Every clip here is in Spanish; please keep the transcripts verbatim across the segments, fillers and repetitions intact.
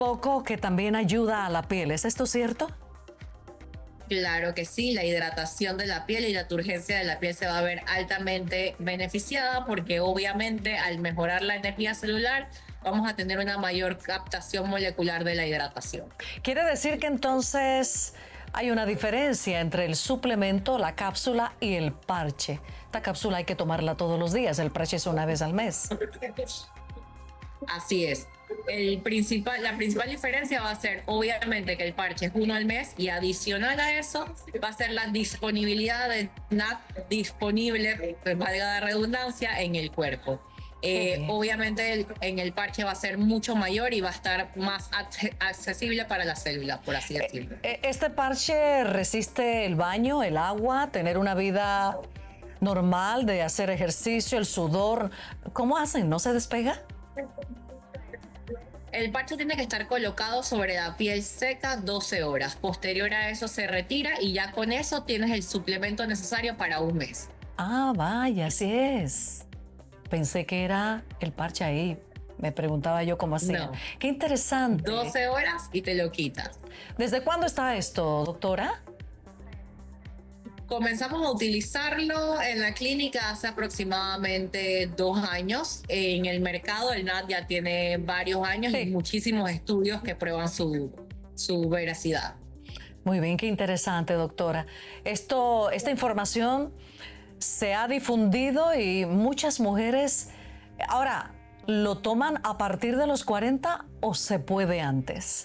Poco que también ayuda a la piel, ¿es esto cierto? Claro que sí, la hidratación de la piel y la turgencia de la piel se va a ver altamente beneficiada porque obviamente al mejorar la energía celular vamos a tener una mayor captación molecular de la hidratación. Quiere decir que entonces hay una diferencia entre el suplemento, la cápsula y el parche. Esta cápsula hay que tomarla todos los días, el parche es una vez al mes. Así es. El principal, la principal diferencia va a ser obviamente que el parche es uno al mes y adicional a eso va a ser la disponibilidad de N A D disponible, valga la redundancia, en el cuerpo. Eh, obviamente el, en el parche va a ser mucho mayor y va a estar más accesible para las células, por así decirlo. ¿Este parche resiste el baño, el agua, tener una vida normal de hacer ejercicio, el sudor? ¿Cómo hacen? ¿No se despega? El parche tiene que estar colocado sobre la piel seca doce horas. Posterior a eso se retira y ya con eso tienes el suplemento necesario para un mes. Ah, vaya, así es. Pensé que era el parche ahí. Me preguntaba yo cómo hacía. No. Qué interesante. doce horas y te lo quitas. ¿Desde cuándo está esto, doctora? Comenzamos a utilizarlo en la clínica hace aproximadamente dos años. En el mercado el N A D ya tiene varios años, sí, y muchísimos estudios que prueban su, su veracidad. Muy bien, qué interesante, doctora. Esto, esta información se ha difundido y muchas mujeres... Ahora, ¿lo toman a partir de los cuarenta o se puede antes?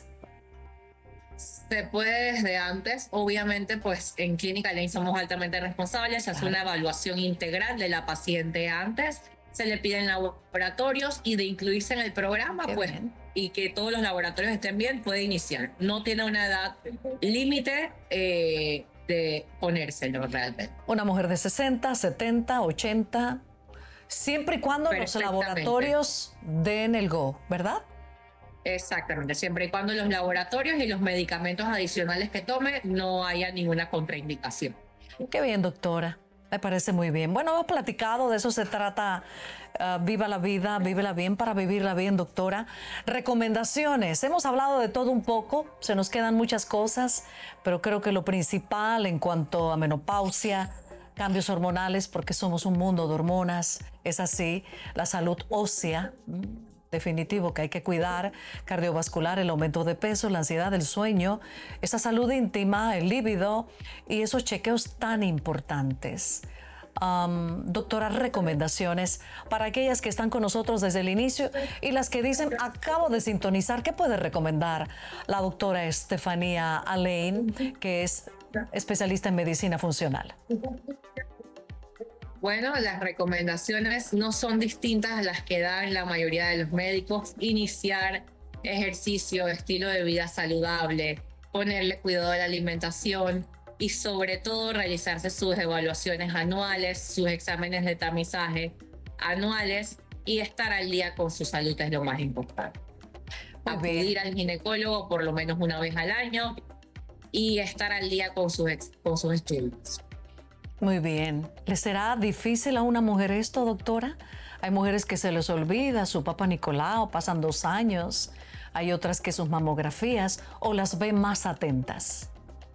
Se puede desde antes. Obviamente, pues en Clínica Lane somos altamente responsables. Se hace una evaluación integral de la paciente antes. Se le piden laboratorios y de incluirse en el programa, pues, y que todos los laboratorios estén bien, puede iniciar. No tiene una edad límite eh, de ponérselo realmente. Una mujer de sesenta, setenta, ochenta, siempre y cuando los laboratorios den el go, ¿verdad? Exactamente, siempre y cuando los laboratorios y los medicamentos adicionales que tome no haya ninguna contraindicación. Qué bien, doctora. Me parece muy bien. Bueno, hemos platicado, de eso se trata, uh, Viva la Vida, vívela bien para vivirla bien, doctora. Recomendaciones, hemos hablado de todo un poco, se nos quedan muchas cosas, pero creo que lo principal en cuanto a menopausia, cambios hormonales, porque somos un mundo de hormonas, es así, la salud ósea, definitivo que hay que cuidar, cardiovascular, el aumento de peso, la ansiedad, el sueño, esa salud íntima, el líbido y esos chequeos tan importantes. Um, doctora, recomendaciones para aquellas que están con nosotros desde el inicio y las que dicen, acabo de sintonizar, ¿qué puede recomendar la doctora Estefanía Alain, que es especialista en medicina funcional? Bueno, las recomendaciones no son distintas a las que dan la mayoría de los médicos. Iniciar ejercicio, estilo de vida saludable, ponerle cuidado a la alimentación y sobre todo realizarse sus evaluaciones anuales, sus exámenes de tamizaje anuales y estar al día con su salud es lo más importante. Acudir al ginecólogo por lo menos una vez al año y estar al día con sus, con sus estudios. Muy bien. ¿Le será difícil a una mujer esto, doctora? Hay mujeres que se les olvida su Papa Nicolau, pasan dos años. Hay otras que sus mamografías o las ven más atentas.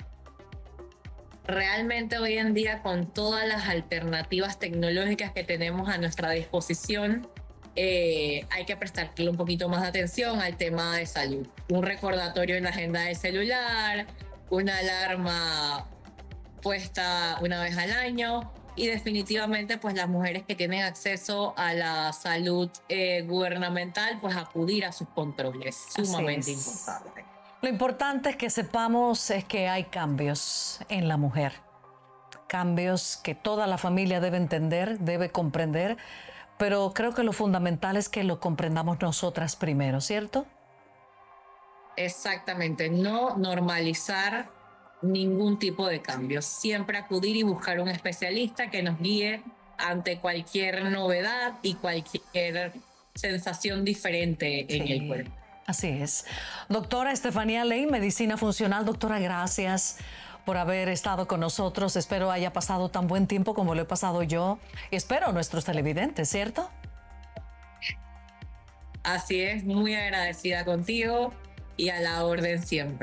Realmente hoy en día, con todas las alternativas tecnológicas que tenemos a nuestra disposición, eh, hay que prestarle un poquito más de atención al tema de salud. Un recordatorio en la agenda del celular, una alarma puesta una vez al año y definitivamente pues las mujeres que tienen acceso a la salud eh, gubernamental pues acudir a sus controles, sumamente importante. Lo importante es que sepamos es que hay cambios en la mujer, cambios que toda la familia debe entender, debe comprender, pero creo que lo fundamental es que lo comprendamos nosotras primero, ¿cierto? Exactamente, no normalizar ningún tipo de cambio. Siempre acudir y buscar un especialista que nos guíe ante cualquier novedad y cualquier sensación diferente sí, en el cuerpo. Así es. Doctora Estefanía Alain, Medicina Funcional. Doctora, gracias por haber estado con nosotros. Espero haya pasado tan buen tiempo como lo he pasado yo. Y espero nuestros televidentes, ¿cierto? Así es, muy agradecida contigo. y a la orden siempre.